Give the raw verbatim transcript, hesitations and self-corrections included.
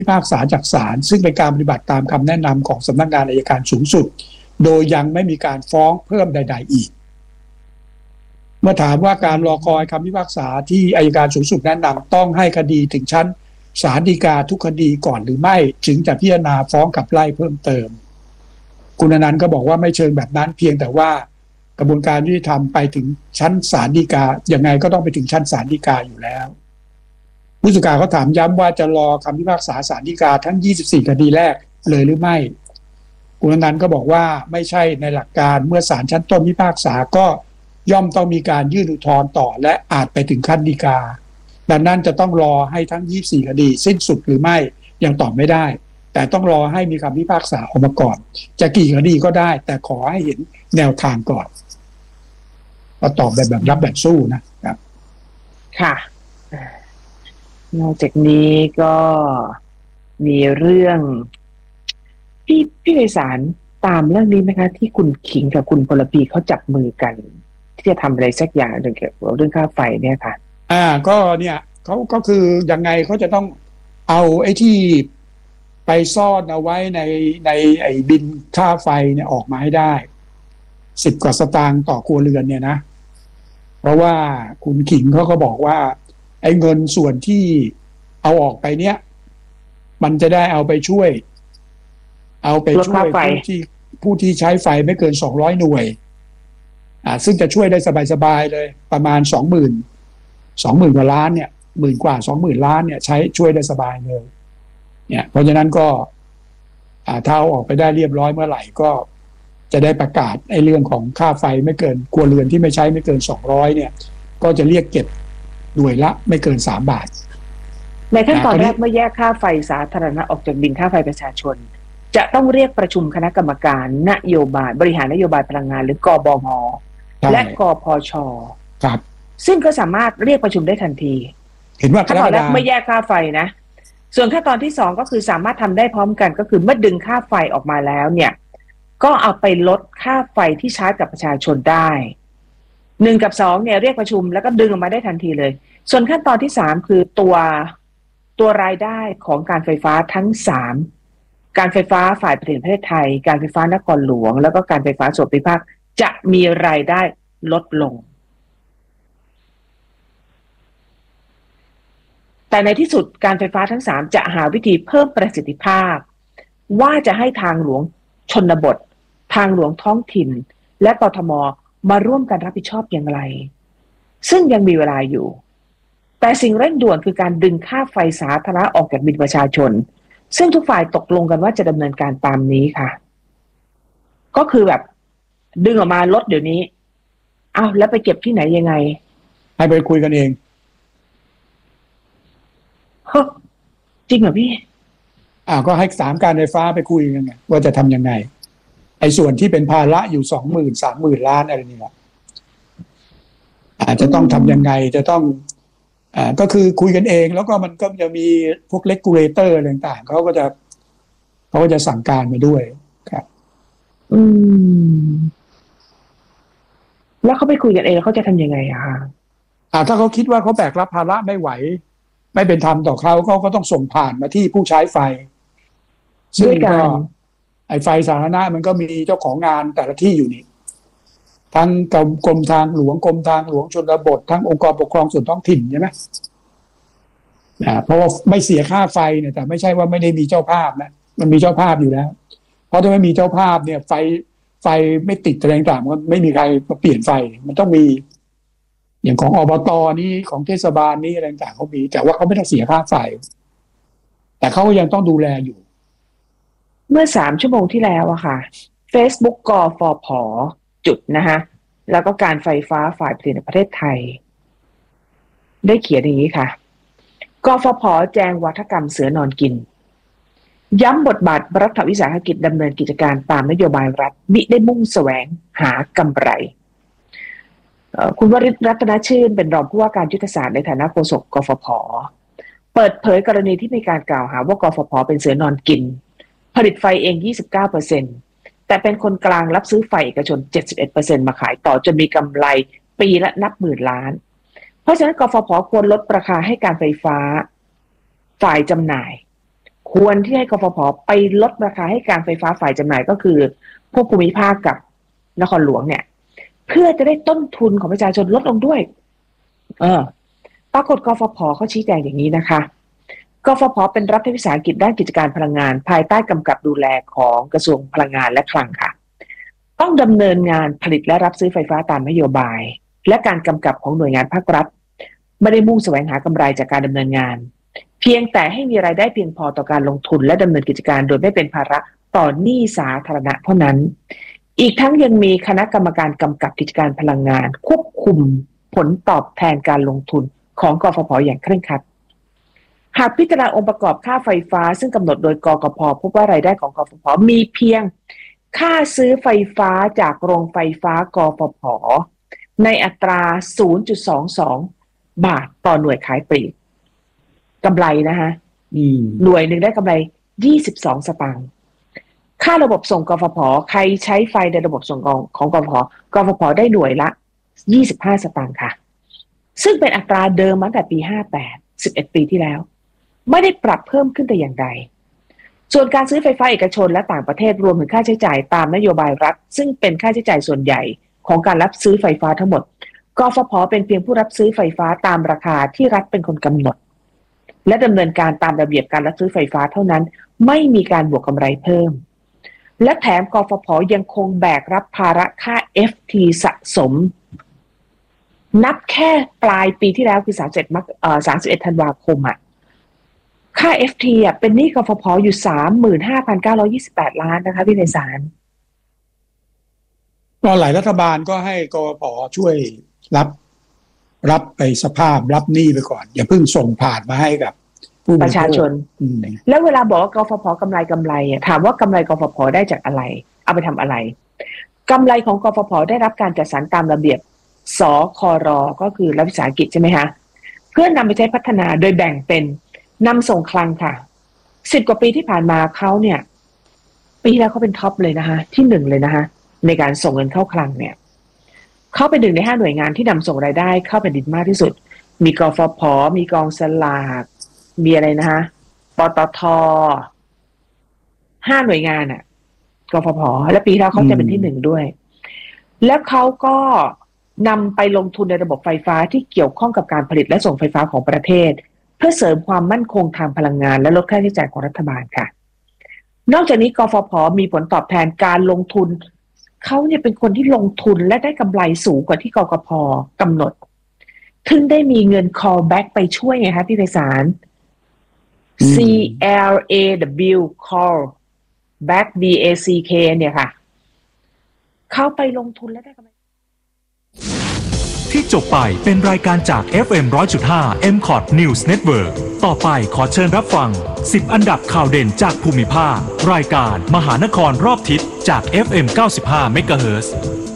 พิพากษาจากศาลซึ่งเป็นการปฏิบัติตามคำแนะนำของสำนักงานอัยการสูงสุดโดยยังไม่มีการฟ้องเพิ่มใดๆอีกเมื่อถามว่าการรอคอยคำพิพากษาที่อัยการสูงสุดแนะนำต้องให้คดีถึงชั้นศาลฎีกาทุกคดีก่อนหรือไม่ถึงจะพิจารณาฟ้องขับไล่เพิ่มเติมคุณอนันต์ก็บอกว่าไม่เชิงแบบนั้นเพียงแต่ว่ากระบวนการยุติธรรมไปถึงชั้นศาลฎีกายังไงก็ต้องไปถึงชั้นศาลฎีกาอยู่แล้วผู้สื่อข่าวเขาถามย้ำว่าจะรอคำพิพากษาศาลฎีกาทั้งยี่สิบสี่คดีแรกเลยหรือไม่คุณอนันต์ก็บอกว่าไม่ใช่ในหลักการเมื่อศาลชั้นต้นพิพากษาก็ย่อมต้องมีการยื่นอุทธรณ์ต่อและอาจไปถึงขั้นฎีกาดังนั้นจะต้องรอให้ทั้งยี่สิบสี่คดีสิ้นสุดหรือไม่ยังตอบไม่ได้แต่ต้องรอให้มีคำพิพากษาออกมาก่อนจะกี่คดีก็ได้แต่ขอให้เห็นแนวทางก่อนก็ตอบแบบแบบรับแบบสู้นะครับค่ะนอกจากนี้ก็มีเรื่องพี่พี่ไพศาลตามเรื่องนี้ไหมคะที่คุณขิงกับคุณพลพีเขาจับมือกันที่จะทำอะไรสักอย่างเกี่ยวกับเรื่องค่าไฟเนี่ยค่ะอ่าก็เนี่ยเขาก็คือยังไงเขาจะต้องเอาไอ้ที่ไปซ่อนเอาไว้ในในไอ้บินค่าไฟเนี่ยออกมาให้ได้สิบกว่าสตางค์ต่อครัวเรือนเนี่ยนะเพราะว่าคุณขิงเขาก็บอกว่าไอ้เงินส่วนที่เอาออกไปเนี่ยมันจะได้เอาไปช่วยเอาไปช่วยผู้ที่ผู้ที่ใช้ไฟไม่เกินสองร้อยหน่วยอ่าซึ่งจะช่วยได้สบายๆเลยประมาณ สองหมื่น สองหมื่นกว่าล้านเนี่ยหมื่นกว่า สองหมื่นล้านเนี่ยใช้ช่วยได้สบายเลยเนี่ยเพราะฉะนั้นก็อ่าถ้าเอาออกไปได้เรียบร้อยเมื่อไหร่ก็จะได้ประกาศไอ้เรื่องของค่าไฟไม่เกินครัวเรือนที่ไม่ใช้ไม่เกินสองร้อยเนี่ยก็จะเรียกเก็บหน่วยละไม่เกินสามบาทในขั้นตอนแรกเมื่อแยกค่าไฟสาธารณะออกจากบิลค่าไฟประชาชนจะต้องเรียกประชุมคณะกรรมการนโยบายบริหารนโยบายพลังงานหรือกบง.และกพช. ครับซึ่งก็สามารถเรียกประชุมได้ทันทีเห็นว่าขั้นตอนแรกเมื่อแยกค่าไฟนะส่วนขั้นตอนที่สองก็คือสามารถทำได้พร้อมกันก็คือเมื่อดึงค่าไฟออกมาแล้วเนี่ยก็เอาไปลดค่าไฟที่ชาร์จกับประชาชนได้หนึ่งกับสองเนี่ยเรียกประชุมแล้วก็ดึงออกมาได้ทันทีเลยส่วนขั้นตอนที่สามคือตัวตัวรายได้ของการไฟฟ้าทั้งสามการไฟฟ้าฝ่ายผลิตประเทศไทยการไฟฟ้านครหลวงแล้วก็การไฟฟ้าส่วนภูมิภาคจะมีรายได้ลดลงแต่ในที่สุดการไฟฟ้าทั้งสามจะหาวิธีเพิ่มประสิทธิภาพว่าจะให้ทางหลวงชนบททางหลวงท้องถิ่นและกทม.มาร่วมกันรับผิดชอบอย่างไรซึ่งยังมีเวลาอยู่แต่สิ่งเร่งด่วนคือการดึงค่าไฟสาธารณะออกจากบิลประชาชนซึ่งทุกฝ่ายตกลงกันว่าจะดำเนินการตามนี้ค่ะก็คือแบบดึงออกมาลดเดี๋ยวนี้อ้าวแล้วไปเก็บที่ไหนยังไงให้ไปคุยกันเองฮะจริงเหรอพี่อ้าวก็ให้สามการไฟฟ้าไปคุยกันไงว่าจะทำยังไงไอ้ส่วนที่เป็นภาระอยู่สองหมื่นสามหมื่นล้านอะไรนี่แหละอาจจะต้องทำยังไงจะต้องอ่าก็คือคุยกันเองแล้วก็มันก็จะมีพวกเลกูเลเตอร์ต่างๆเขาก็จะเขาก็จะสั่งการมาด้วยครับอืมแล้วเขาไปคุยกันเองแล้วเขาจะทำยังไงอะคะอ่าถ้าเขาคิดว่าเขาแบกรับภาระไม่ไหวไม่เป็นธรรมต่อเขาเขาก็ต้องส่งผ่านมาที่ผู้ใช้ไฟซึ่งก็ไอ้ไฟสาธารณะมันก็มีเจ้าของงานแต่ละที่อยู่นี่ทั้งกรมทางหลวงกรมทางหลวงชนบททั้งองค์กรปกครองส่วนท้องถิ่นใช่ไหมอ่าเพราะว่าไม่เสียค่าไฟเนี่ยแต่ไม่ใช่ว่าไม่ได้มีเจ้าภาพนะมันมีเจ้าภาพอยู่แล้วเพราะถ้าไม่มีเจ้าภาพเนี่ยไฟไฟไม่ติดอะไรต่างๆมันไม่มีใครมาเปลี่ยนไฟมันต้องมีอย่างของอบต.นี้ของเทศบาลนี้อะไรต่างๆเขามีแต่ว่าเขาไม่ต้องเสียค่าไฟแต่เขาก็ยังต้องดูแลอยู่เมื่อสามชั่วโมงที่แล้วอะค่ะ Facebook กฟผ.จุดนะคะแล้วก็การไฟฟ้าฝ่ายผลิตในประเทศไทยได้เขียนอย่างนี้ค่ะกฟผ.แจงวาทกรรมเสือนอนกินย้ำบทบาทรัฐวิสาหกิจดำเนินกิจการตามนโยบายรัฐมิได้มุ่งแสวงหากำไรคุณวริศ รัตนชื่นเป็นรองผู้ว่าการยุทธศาสตร์ในฐานะโฆษกกฟผ.เปิดเผยกรณีที่มีการกล่าวหาว่ากฟผ.เป็นเสือนอนกินผลิตไฟเอง ยี่สิบเก้าเปอร์เซ็นต์ แต่เป็นคนกลางรับซื้อไฟเอกชน เจ็ดสิบเอ็ดเปอร์เซ็นต์ มาขายต่อจนมีกำไรปีละนับหมื่นล้านเพราะฉะนั้นกฟผ.ควรลดราคาให้การไฟฟ้าฝ่ายจำหน่ายควรที่ให้กฟผ.ไปลดราคาให้การไฟฟ้าฝ่ายจำหน่ายก็คือพวกภูมิภาคกับนครหลวงเนี่ยเพื่อจะได้ต้นทุนของประชาชนลดลงด้วยเออปรากฏกฟผ.เขาชี้แจงอย่างนี้นะคะกฟผ.เป็นรัฐวิสาหกิจด้านกิจการพลังงานภายใต้กำกับดูแลของกระทรวงพลังงานและคลังค่ะต้องดำเนินงานผลิตและรับซื้อไฟฟ้าตามนโยบายและการกำกับของหน่วยงานภาครัฐไม่ได้มุ่งแสวงหากำไรจากการดำเนินงานเพียงแต่ให้มีรายได้เพียงพอต่อการลงทุนและดำเนินกิจการโดยไม่เป็นภาระต่อหนี้สาธารณะเท่านั้นอีกทั้งยังมีคณะกรรมการกำกับกิจการพลังงานควบคุมผลตอบแทนการลงทุนของกฟผ.อย่างเคร่งครัดหากพิจารณาองค์ประกอบค่าไฟฟ้าซึ่งกำหนดโดยกกพ.พบว่ารายได้ของกฟผ.มีเพียงค่าซื้อไฟฟ้าจากโรงไฟฟ้ากฟผ.ในอัตรา ศูนย์จุดสองสอง บาทต่อหน่วยขายปลีกกำไรนะคะหน่วยหนึ่งได้กำไรยี่สิบสองสตางค์ค่าระบบส่งกฟผ.ใครใช้ไฟในระบบส่งของของกฟผ.กฟผ.ได้หน่วยละยี่สิบห้าสตางค์ค่ะซึ่งเป็นอัตราเดิมมาตั้งแต่ปีห้าแปด สิบเอ็ดปีที่แล้วไม่ได้ปรับเพิ่มขึ้นแต่อย่างใดส่วนการซื้อไฟฟ้าเอกชนและต่างประเทศรวมถึงค่าใช้จ่ายตามนโยบายรัฐซึ่งเป็นค่าใช้จ่ายส่วนใหญ่ของการรับซื้อไฟฟ้าทั้งหมดกฟผ.เป็นเพียงผู้รับซื้อไฟฟ้าตามราคาที่รัฐเป็นคนกำหนดและดำเนินการตามระเบียบการรับซื้อไฟฟ้าเท่านั้นไม่มีการบวกกำไรเพิ่มและแถมกฟผ.ยังคงแบกรับภาระค่า เอฟ ที สะสมนับแค่ปลายปีที่แล้วคือสามสิบเอ็ดมกเอ่อสามสิบเอ็ดธันวาคมอ่ะค่า เอฟ ที อ่ะเป็นหนี้กฟผ.อยู่ สามหมื่นห้าพันเก้าร้อยยี่สิบแปด ล้านนะคะพี่ไพศาลก็หลายรัฐบาลก็ให้กฟผ.ช่วยรับรับไปสภาพรับหนี้ไปก่อนอย่าเพิ่งส่งผ่านมาให้กับผู้ประชาชนแล้วเวลาบอกว่ากฟผ.กำไรกำไรอ่ะถามว่ากำไรกฟผ.ได้จากอะไรเอาไปทำอะไรกำไรของกฟผ.ได้รับการจัดสรรตามระเบียบสคร.ก็คือรัฐวิสาหกิจใช่ไหมคะเพื่อนำไปใช้พัฒนาโดยแบ่งเป็นนำส่งคลังค่ะสิบกว่าปีที่ผ่านมาเขาเนี่ยปีแล้วเขาเป็นท็อปเลยนะคะที่หนึ่งเลยนะคะในการส่งเงินเข้าคลังเนี่ยเขาเป็นหนึ่งในห้าหน่วยงานที่นำส่งรายได้เข้าแผ่นดินมากที่สุดมีกฟผ.มีกองสลากมีอะไรนะคะปตท.ห้าหน่วยงานอ่ะกฟผ.และปีแล้วเขาจะเป็นที่หนึ่งด้วยแล้วเขาก็นำไปลงทุนในระบบไฟฟ้าที่เกี่ยวข้องกับการผลิตและส่งไฟฟ้าของประเทศเพื่อเสริมความมั่นคงทางพลังงานและลดค่าใช้จ่ายของรัฐบาลค่ะนอกจากนี้กฟผ.มีผลตอบแทนการลงทุนเขาเนี่ยเป็นคนที่ลงทุนและได้กำไรสูงกว่าที่กกพ.กำหนดถึงได้มีเงิน call back ไปช่วยไงคะพี่ไพศาล C L A W call back B A C K เนี่ยค่ะเขาไปลงทุนและได้กำไรที่จบไปเป็นรายการจาก เอฟ เอ็ม หนึ่งร้อยจุดห้า เอ็ม คอท News Network ต่อไปขอเชิญรับฟังสิบอันดับข่าวเด่นจากภูมิภาครายการมหานครรอบทิศจาก เอฟ เอ็ม เก้าสิบห้า เมกะเฮิรตซ์